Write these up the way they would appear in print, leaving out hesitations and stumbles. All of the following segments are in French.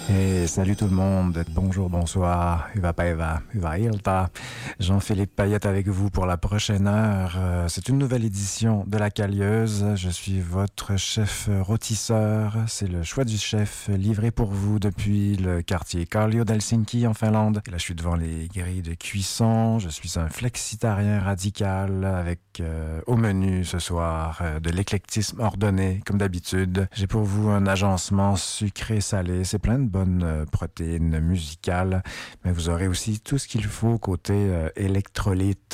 Et salut tout le monde, bonjour, bonsoir, hyvää päivää, hyvää iltaa. Jean-Philippe Payette avec vous pour la prochaine heure. C'est une nouvelle édition de La Calieuse. Je suis votre chef rôtisseur. C'est le choix du chef livré pour vous depuis le quartier Kallio d'Helsinki en Finlande. Et là, je suis devant les grilles de cuisson. Je suis un flexitarien radical avec au menu ce soir de l'éclectisme ordonné comme d'habitude. J'ai pour vous un agencement sucré-salé. C'est plein de bonnes protéines musicales, mais vous aurez aussi tout ce qu'il faut côté électrolyte.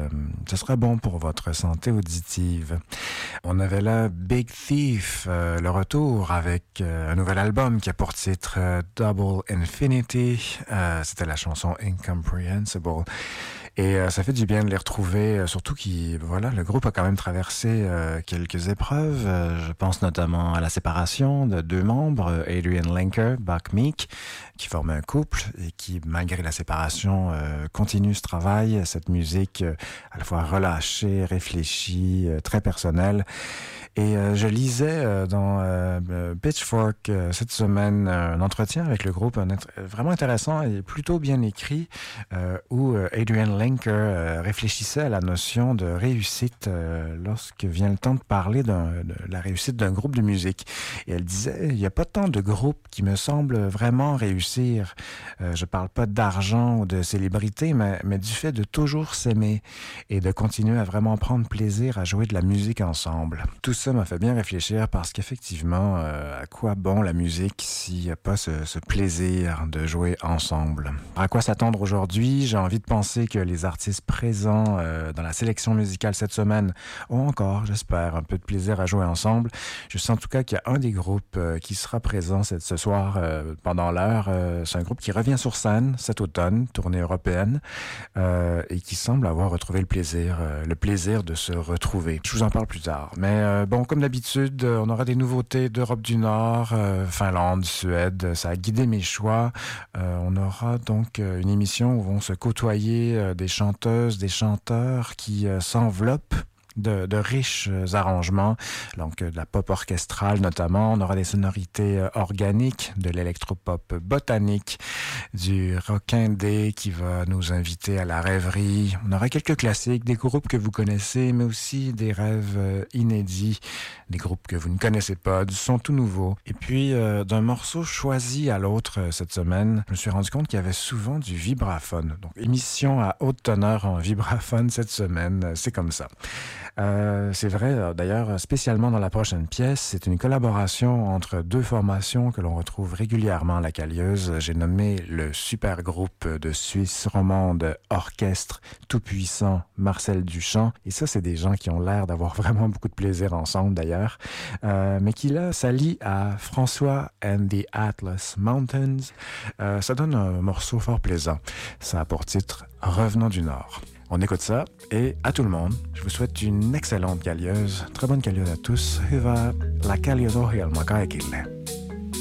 Ce sera bon pour votre santé auditive. On avait là Big Thief, le retour avec un nouvel album qui a pour titre Double Infinity. C'était la chanson Incomprehensible. Et ça fait du bien de les retrouver, surtout le groupe a quand même traversé quelques épreuves. Je pense notamment à la séparation de deux membres, Adrian Lenker, Buck Meek, qui forment un couple et qui, malgré la séparation, continue ce travail, cette musique à la fois relâchée, réfléchie, très personnelle. Et je lisais dans Pitchfork cette semaine un entretien avec le groupe, vraiment intéressant et plutôt bien écrit, où Adrian Lenker réfléchissait à la notion de réussite lorsque vient le temps de parler de la réussite d'un groupe de musique. Et elle disait, il n'y a pas tant de groupes qui me semblent vraiment réussir. Je parle pas d'argent ou de célébrité, mais du fait de toujours s'aimer et de continuer à vraiment prendre plaisir à jouer de la musique ensemble. Tout ça m'a fait bien réfléchir parce qu'effectivement, à quoi bon la musique s'il n'y a pas ce plaisir de jouer ensemble? À quoi s'attendre aujourd'hui? J'ai envie de penser que les artistes présents dans la sélection musicale cette semaine ont encore, j'espère, un peu de plaisir à jouer ensemble. Je sens en tout cas qu'il y a un des groupes qui sera présent ce soir pendant l'heure. C'est un groupe qui revient sur scène cet automne, tournée européenne, et qui semble avoir retrouvé le plaisir de se retrouver. Je vous en parle plus tard. Mais bon, comme d'habitude, on aura des nouveautés d'Europe du Nord, Finlande, Suède. Ça a guidé mes choix. On aura donc une émission où vont se côtoyer des chanteuses, des chanteurs qui s'enveloppent de riches arrangements, donc de la pop orchestrale notamment. On aura des sonorités organiques, de l'électropop botanique, du rock indé qui va nous inviter à la rêverie. On aura quelques classiques, des groupes que vous connaissez, mais aussi des rêves inédits, des groupes que vous ne connaissez pas, du son tout nouveau. Et puis, d'un morceau choisi à l'autre cette semaine, je me suis rendu compte qu'il y avait souvent du vibraphone. Donc, émission à haute teneur en vibraphone cette semaine, c'est comme ça. C'est vrai, d'ailleurs, spécialement dans la prochaine pièce, c'est une collaboration entre deux formations que l'on retrouve régulièrement à la Calieuse. J'ai nommé le super groupe de Suisse romande Orchestre Tout-Puissant Marcel Duchamp. Et ça, c'est des gens qui ont l'air d'avoir vraiment beaucoup de plaisir ensemble, d'ailleurs. Mais qui, là, s'allient à François and the Atlas Mountains. Ça donne un morceau fort plaisant. Ça a pour titre « Revenant du Nord ». On écoute ça et à tout le monde, je vous souhaite une excellente calieuse. Très bonne calieuse à tous. Hyvää La Calieuse ohjelma kaikille.